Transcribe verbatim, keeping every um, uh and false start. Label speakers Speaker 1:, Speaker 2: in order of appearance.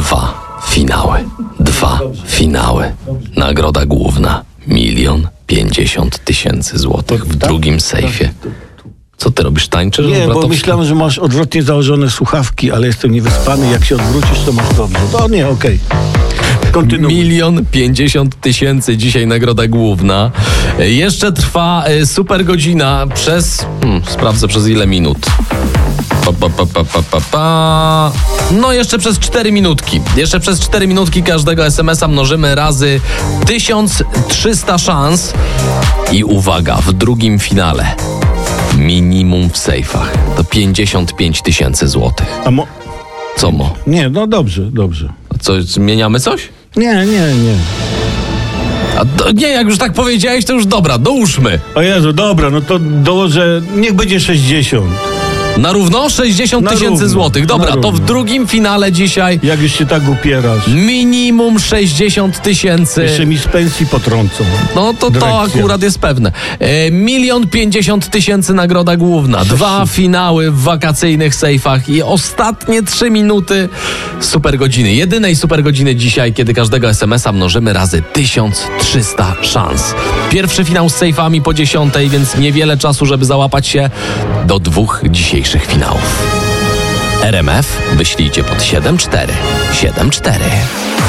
Speaker 1: Dwa finały. Dwa finały. Nagroda główna. Milion pięćdziesiąt tysięcy złotych w drugim sejfie. Co ty robisz, tańczysz?
Speaker 2: Nie, bo myślałem, że masz odwrotnie założone słuchawki, ale jestem niewyspany. Jak się odwrócisz, to masz dobrze. To nie, okej. Okay. Kontynuuj.
Speaker 1: Milion pięćdziesiąt tysięcy dzisiaj nagroda główna. Jeszcze trwa y, super godzina przez... Hmm, sprawdzę przez ile minut. Pa, pa, pa, pa, pa, pa, pa. No jeszcze przez cztery minutki. Jeszcze przez cztery minutki każdego es em es a mnożymy razy tysiąc trzysta szans. I uwaga, w drugim finale minimum w sejfach to pięćdziesiąt pięć tysięcy złotych.
Speaker 2: A mo...
Speaker 1: Co mo?
Speaker 2: Nie, no dobrze, dobrze.
Speaker 1: Co, zmieniamy coś?
Speaker 2: Nie, nie, nie.
Speaker 1: A do, nie, jak już tak powiedziałeś, to już dobra, dołóżmy.
Speaker 2: O Jezu, dobra, no to dołożę, niech będzie sześćdziesiąt.
Speaker 1: Na równo sześćdziesiąt tysięcy złotych. Dobra, to w drugim finale dzisiaj...
Speaker 2: Jak już się tak upierasz.
Speaker 1: Minimum sześćdziesiąt tysięcy.
Speaker 2: Jeszcze mi z pensji potrącą.
Speaker 1: No to
Speaker 2: Dyrekcja.
Speaker 1: to akurat jest pewne. E, milion pięćdziesiąt tysięcy nagroda główna. Dwa finały w wakacyjnych sejfach i ostatnie trzy minuty super godziny. Jedynej super godziny dzisiaj, kiedy każdego es em es a mnożymy razy tysiąc trzysta szans. Pierwszy finał z sejfami po dziesiątej, więc niewiele czasu, żeby załapać się do dwóch dzisiejszych finałów. er em ef wyślijcie pod siedem cztery siedem cztery.